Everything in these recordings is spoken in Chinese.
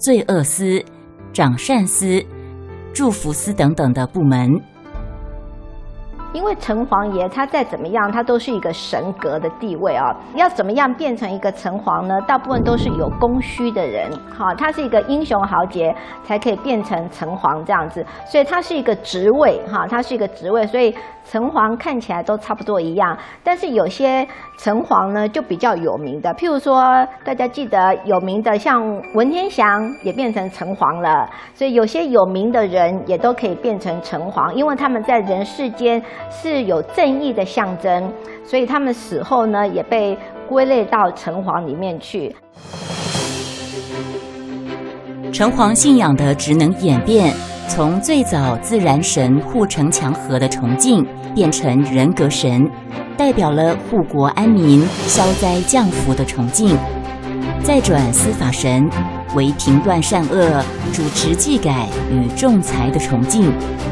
罪恶司、掌善司、祝福司等等的部门。 因为城隍爷他再怎么样，他都是一个神格的地位啊。要怎么样变成一个城隍呢？大部分都是有供需的人，他是一个英雄豪杰才可以变成城隍这样子，所以他是一个职位，他是一个职位，所以城隍看起来都差不多一样。但是有些城隍呢就比较有名的，譬如说大家记得有名的像文天祥也变成城隍了，所以有些有名的人也都可以变成城隍，因为他们在人世间是有正义的象征，所以他们死后呢也被归类到城隍里面去。 城隍信仰的职能演变，从最早自然神护城墙河的崇敬，变成人格神，代表了护国安民、消灾降福的崇敬；再转司法神，为评断善恶、主持纪改与仲裁的崇敬。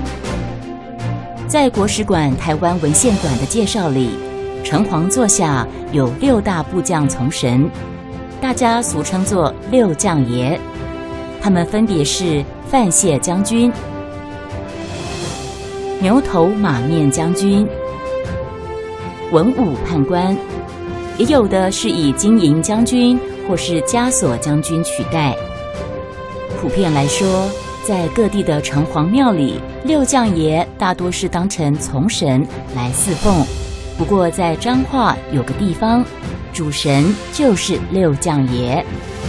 在国史馆台湾文献馆的介绍里，城隍座下有6大部将从神，大家俗称作6将爷。他们分别是范谢将军、牛头马面将军、文武判官，也有的是以金银将军或是枷锁将军取代。普遍来说，在各地的城隍庙里，6将爷大多是当成从神来侍奉。不过在彰化有个地方，主神就是6将爷。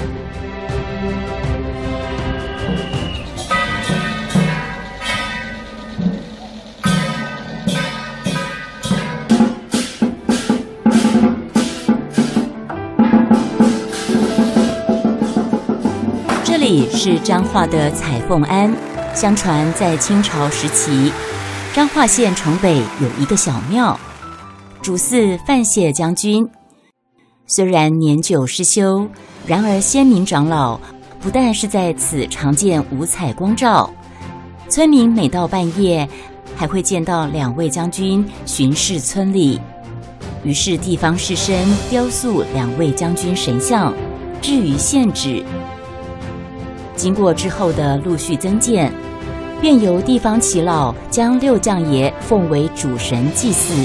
这里是彰化的彩凤庵，相传在清朝时期，彰化县城北有一个小庙，主祀范谢将军。虽然年久失修，然而先民长老不但是在此常见五彩光照，村民每到半夜还会见到2位将军巡视村里。于是地方士绅雕塑2位将军神像，置于县址。经过之后的陆续增建，便由地方耆老将6将爷奉为主神祭祀。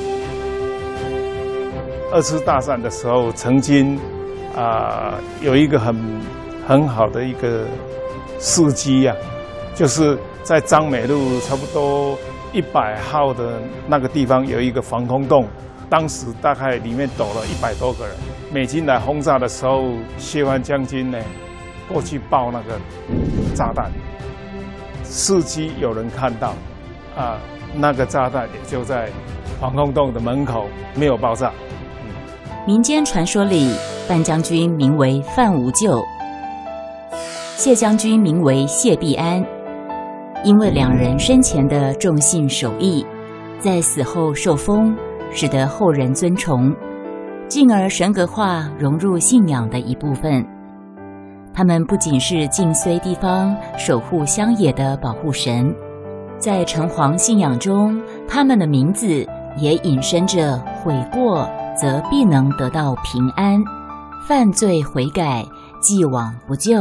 2次大战的时候，曾经有一个很好的一个事迹啊，就是在彰美路差不多100号的那个地方有一个防空洞，当时大概里面躲了100多个人。美军来轰炸的时候，谢万将军呢过去爆那个炸弹，伺机有人看到，那个炸弹也就在防空洞的门口，没有爆炸。 民间传说里，范将军名为范无咎，谢将军名为谢必安，因为2人生前的重信守义，在死后受封，使得后人尊崇，进而神格化，融入信仰的一部分。他们不仅是晋绥地方守护乡野的保护神，在城隍信仰中，他们的名字也引申着悔过则必能得到平安，犯罪悔改，既往不咎。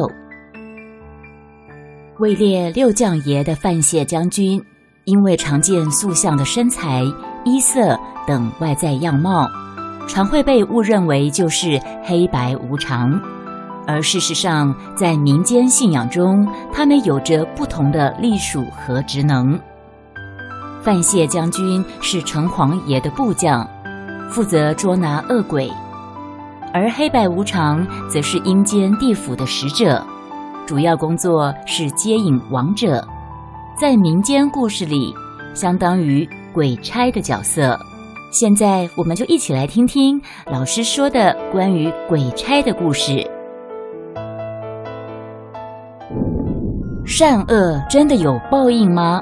位列6将爷的范谢将军，因为常见塑像的身材、衣色等外在样貌，常会被误认为就是黑白无常。而事实上，在民间信仰中，他们有着不同的隶属和职能。范谢将军是城隍爷的部将，负责捉拿恶鬼；而黑白无常则是阴间地府的使者，主要工作是接引亡者，在民间故事里相当于鬼差的角色。现在我们就一起来听听老师说的关于鬼差的故事。善恶真的有报应吗？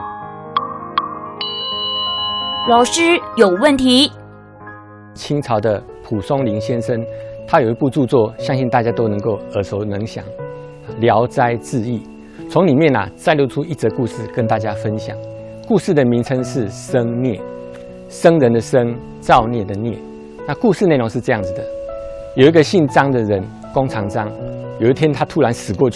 老师有问题。 清朝的蒲松龄先生，他有一部著作，相信大家都能够耳熟能详，《聊斋志异》。从里面摘录出一则故事跟大家分享。故事的名称是生孽，生人的生，造孽的孽。那故事内容是这样子的：有一个姓张的人，弓长张，有一天他突然死过去。